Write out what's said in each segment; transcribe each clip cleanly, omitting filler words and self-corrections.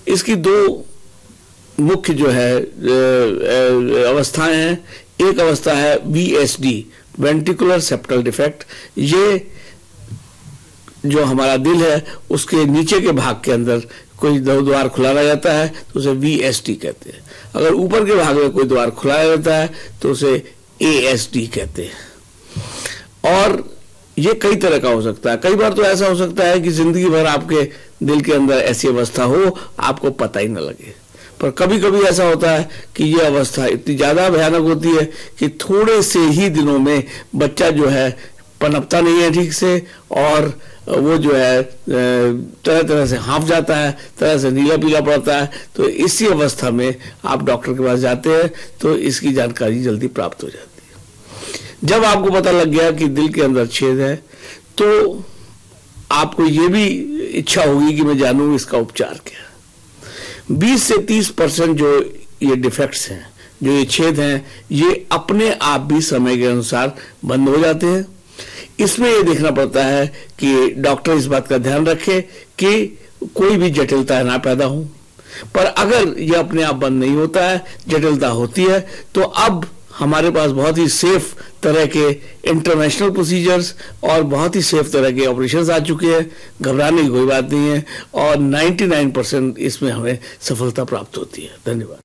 इसकी दो मुख्य जो है अवस्थाएं हैं। एक अवस्था है VSD, वेंट्रिकुलर सेप्टल डिफेक्ट। ये जो हमारा दिल है उसके नीचे के भाग के अंदर कोई द्वार खुला रह जाता है तो उसे VSD कहते हैं। अगर ऊपर के भाग में कोई द्वार खुला रह जाता है तो उसे ASD कहते हैं। और ये कई तरह का हो सकता है। कई बार तो ऐसा हो सकता है कि जिंदगी भर आपके दिल के अंदर ऐसी अवस्था हो, आपको पता ही न लगे। पर कभी कभी ऐसा होता है कि ये अवस्था इतनी ज्यादा भयानक होती है कि थोड़े से ही दिनों में बच्चा जो है पनपता नहीं है ठीक से, और वो जो है तरह तरह से हाँफ जाता है, तरह से नीला पीला पड़ता है। तो इसी अवस्था में आप डॉक्टर के पास जाते हैं तो इसकी जानकारी जल्दी प्राप्त हो जाती है। जब आपको पता लग गया कि दिल के अंदर छेद है तो आपको ये भी इच्छा होगी कि मैं जानूं इसका उपचार क्या। 20 से 30% जो ये डिफेक्ट्स हैं, जो ये छेद हैं, ये अपने आप भी समय के अनुसार बंद हो जाते हैं। इसमें ये देखना पड़ता है कि डॉक्टर इस बात का ध्यान रखे कि कोई भी जटिलता ना पैदा हो। पर अगर ये अपने आप बंद नहीं होता है, जटिलता होती है, तो अब हमारे पास बहुत ही सेफ तरह के इंटरवेंशनल प्रोसीजर्स और बहुत ही सेफ तरह के ऑपरेशंस आ चुके हैं। घबराने की कोई बात नहीं है और 99% इसमें हमें सफलता प्राप्त होती है। धन्यवाद।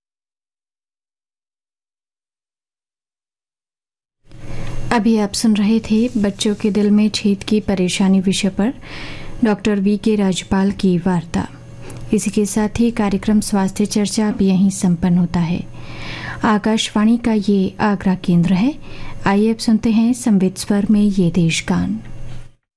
अभी आप सुन रहे थे बच्चों के दिल में छेद की परेशानी विषय पर डॉक्टर VK राजपाल की वार्ता। इसी के साथ ही कार्यक्रम स्वास्थ्य चर्चा अब यहीं संपन्न होता है। आकाशवाणी का ये आगरा केंद्र है। आइए अब सुनते हैं संवेद स्वर में ये देश गान।